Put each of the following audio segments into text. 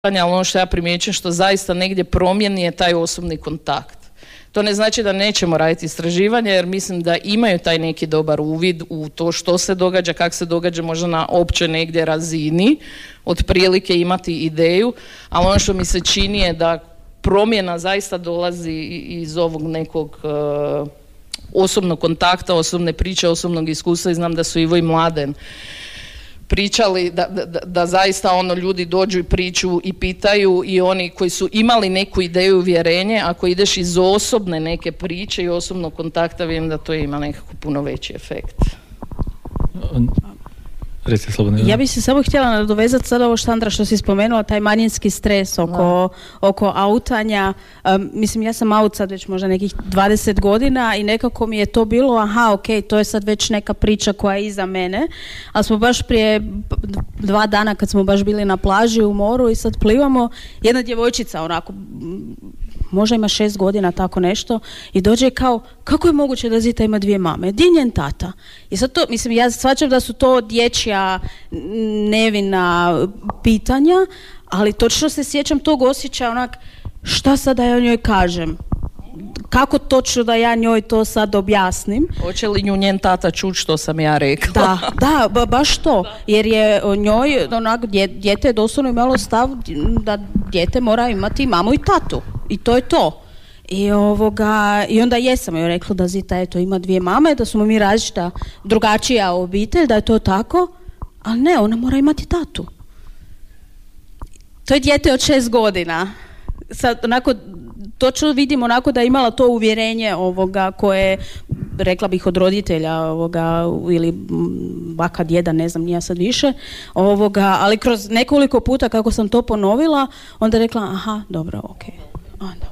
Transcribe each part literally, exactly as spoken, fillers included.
ali ono što ja primjećujem što zaista negdje promijeni je taj osobni kontakt. To ne znači da nećemo raditi istraživanje, jer mislim da imaju taj neki dobar uvid u to što se događa, kako se događa, možda na općoj negdje razini, otprilike imati ideju, ali ono što mi se čini je da promjena zaista dolazi iz ovog nekog uh, osobnog kontakta, osobne priče, osobnog iskustva, i znam da su Ivo i Mladen pričali da, da, da zaista ono ljudi dođu i priču i pitaju, i oni koji su imali neku ideju i uvjerenje, ako ideš iz osobne neke priče i osobnog kontakta, vidim da to ima nekako puno veći efekt. Reci slobodno. Ja bih se samo htjela nadovezati sada ovo, Sandra, što si spomenula, taj manjinski stres oko, oko autanja. Um, mislim, ja sam aut sad već možda nekih dvadeset godina i nekako mi je to bilo, aha, ok, to je sad već neka priča koja je iza mene, ali smo baš prije dva dana kad smo baš bili na plaži u moru i sad plivamo, jedna djevojčica onako, možda ima šest godina, tako nešto, i dođe kao, kako je moguće da Zita ima dvije mame? Di je njen tata? I sad to, mislim, ja shvaćam da su to dječja nevina pitanja, ali točno se sjećam tog osjećaja, onak, šta sad da ja njoj kažem? Kako točno da ja njoj to sad objasnim? Hoće li nju njen tata čuti što sam ja rekla? Da, da, ba, baš to. Jer je njoj, onak, dijete je doslovno imalo stav da dijete mora imati mamu i tatu. I to je to. I, ovoga, i onda jesam joj rekla da Zita eto, ima dvije mame, da smo mi različita, drugačija obitelj, da je to tako, ali ne, ona mora imati tatu. To je dijete od šest godina. Sad, onako, točno vidim onako da je imala to uvjerenje ovoga koje, rekla bih, od roditelja ovoga, ili baka, djeda, ne znam, nije sad više, ovoga, ali kroz nekoliko puta kako sam to ponovila, onda je rekla, aha, dobro, ok. Onda.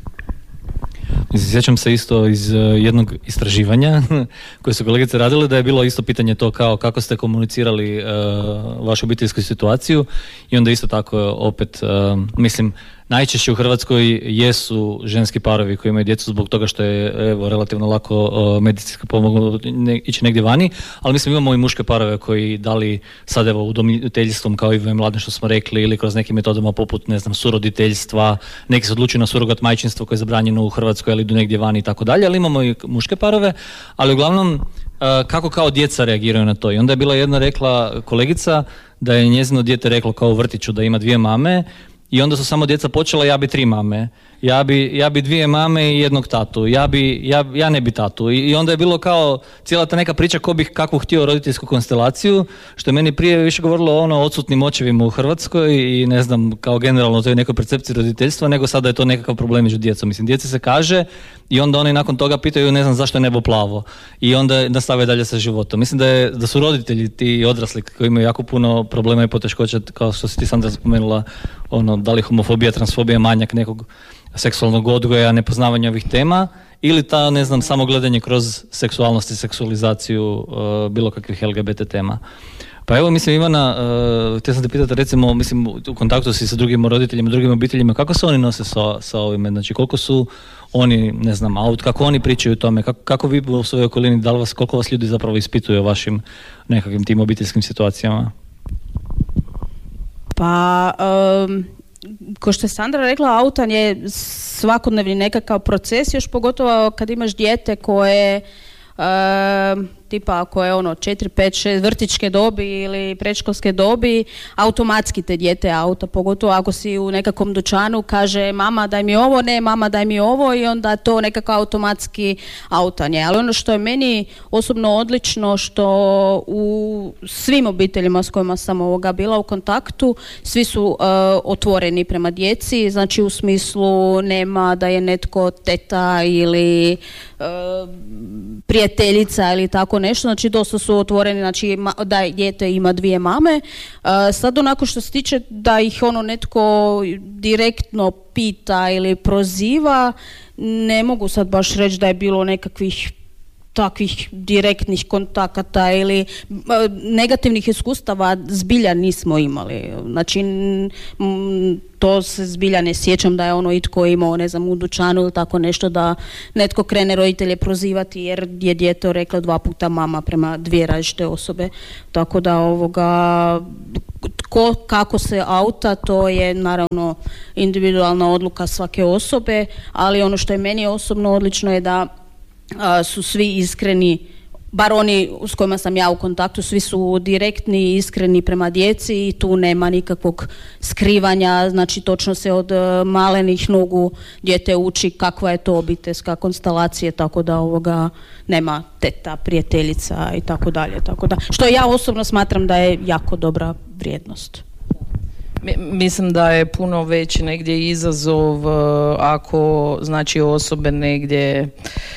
Sjećam se isto iz jednog istraživanja koje su kolegice radile, da je bilo isto pitanje to kao kako ste komunicirali uh, vašu obiteljsku situaciju, i onda isto tako opet, uh, mislim, najčešće u Hrvatskoj jesu ženski parovi koji imaju djecu zbog toga što je evo, relativno lako uh, medicinski pomoglo ne, ići negdje vani, ali mislim imamo i muške parove koji dali sad evo udomiteljstvom kao i Mladen što smo rekli, ili kroz nekim metodama poput ne znam suroditeljstva, neki se odlučuju na surogat majčinstvo koje je zabranjeno u Hrvatskoj, ali idu negdje vani i tako dalje, ali imamo i muške parove, ali uglavnom uh, kako kao djeca reagiraju na to. I onda je bila jedna rekla kolegica da je njezino dijete reklo kao u vrtiću da ima dvije mame, i onda su samo djeca počela, ja bi tri mame, ja bi, ja bi dvije mame i jednog tatu, ja, bi, ja, ja ne bi tatu. I, I onda je bilo kao cijela ta neka priča ko bih kakvu htio roditeljsku konstelaciju, što je meni prije više govorilo ono o odsutnim očevima u Hrvatskoj i ne znam, kao generalno to je nekoj percepciji roditeljstva, nego sada je to nekakav problem među djecom. Mislim, djeci se kaže i onda oni nakon toga pitaju ne znam zašto je nebo plavo i onda nastave dalje sa životom. Mislim da, je, da su roditelji ti odrasli koji imaju jako puno problema i poteškoća, kao što si ti Sandra spomenula, ono, da li homofobija, transfobija, manjak nekog seksualnog odgoja, nepoznavanja ovih tema, ili ta, ne znam, samo gledanje kroz seksualnost i seksualizaciju uh, bilo kakvih L G B T tema. Pa evo, mislim, Ivana, uh, htio sam te pitati, recimo, mislim, u kontaktu si sa drugim roditeljima, drugim obiteljima, kako se oni nose sa, sa ovime? Znači, koliko su oni, ne znam, aut, kako oni pričaju o tome, kako, kako vi u svojoj okolini, da li vas, koliko vas ljudi zapravo ispituju o vašim nekakvim tim obiteljskim situacijama? Pa, um, ko što je Sandra rekla, autan je svakodnevni nekakav proces, još pogotovo kad imaš dijete koje um, tipa ako je ono četiri, pet, šest vrtićke dobi ili predškolske dobi, automatski te dijete auta, pogotovo ako si u nekakvom dućanu, kaže mama daj mi ovo, ne mama daj mi ovo, i onda to nekako automatski autanje. Ali ono što je meni osobno odlično, što u svim obiteljima s kojima sam ovoga bila u kontaktu, svi su uh, otvoreni prema djeci, znači u smislu nema da je netko teta ili uh, prijateljica ili tako nešto, znači dosta su otvoreni, znači da dijete ima dvije mame. Uh, sad onako što se tiče da ih ono netko direktno pita ili proziva, ne mogu sad baš reći da je bilo nekakvih takvih direktnih kontakata ili negativnih iskustava zbilja nismo imali. Znači, to se zbilja ne sjećam da je ono itko imao, ne znam, u dućanu ili tako nešto da netko krene roditelje prozivati jer je dijete rekla dva puta mama prema dvije različite osobe. Tako da ovoga, tko kako se auta, to je naravno individualna odluka svake osobe, ali ono što je meni osobno odlično je da a, su svi iskreni, bar oni s kojima sam ja u kontaktu, svi su direktni i iskreni prema djeci i tu nema nikakvog skrivanja, znači točno se od uh, malenih nogu dijete uči kakva je to obiteljska konstelacija, tako da ovoga nema teta, prijateljica i tako dalje, tako da, što ja osobno smatram da je jako dobra vrijednost. Mislim da je puno veći negdje izazov uh, ako znači osobe negdje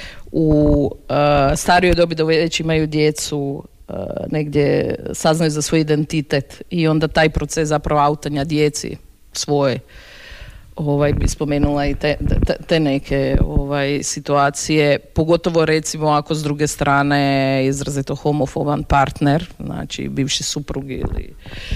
u uh, starijoj dobi da već imaju djecu uh, negdje saznaju za svoj identitet i onda taj proces zapravo autanja djeci svoje, ovaj, bi spomenula i te, te, te neke ovaj, situacije, pogotovo recimo ako s druge strane izrazito homofoban partner, znači bivši suprug ili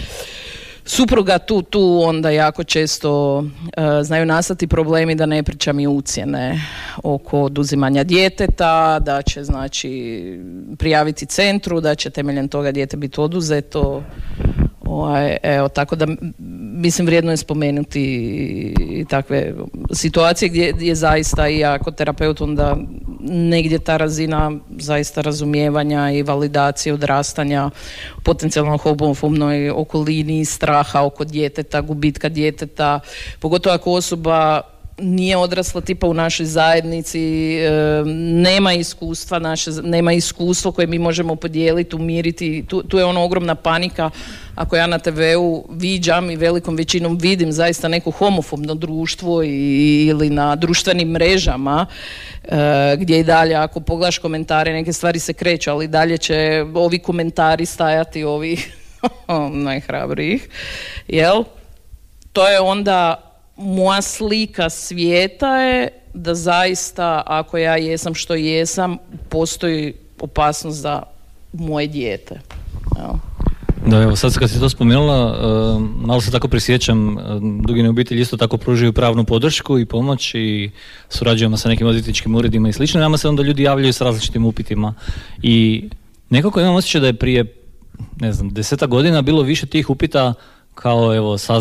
supruga, tu, tu onda jako često uh, znaju nastati problemi, da ne pričam i ucjene oko oduzimanja djeteta, da će znači prijaviti centru, da će temeljem toga dijete biti oduzeto. Ovaj, evo, tako da mislim vrijedno je spomenuti i takve situacije gdje, gdje zaista i ja kod terapeuta onda negdje ta razina zaista razumijevanja i validacije odrastanja potencijalno homofobnoj okolini, straha oko djeteta, gubitka djeteta, pogotovo ako osoba nije odrasla tipa u našoj zajednici, e, nema iskustva naše, nema iskustvo koje mi možemo podijeliti, umiriti, tu, tu je ono ogromna panika ako ja na te veu viđam i velikom većinom vidim zaista neko homofobno društvo i, ili na društvenim mrežama e, gdje i dalje ako pogledaš komentare neke stvari se kreću, ali dalje će ovi komentari stajati ovih najhrabrijih, jel? To je onda moja slika svijeta je da zaista ako ja jesam što jesam, postoji opasnost za moje dijete. Evo. Da, evo sad kad si to spomenula, uh, malo se tako prisjećam, uh, Dugine obitelji isto tako pružaju pravnu podršku i pomoć i surađujemo sa nekim odvjetničkim uredima i slično. Nama se onda ljudi javljaju s različitim upitima i nekako imam osjećaj da je prije, ne znam, deseta godina bilo više tih upita kao evo saznam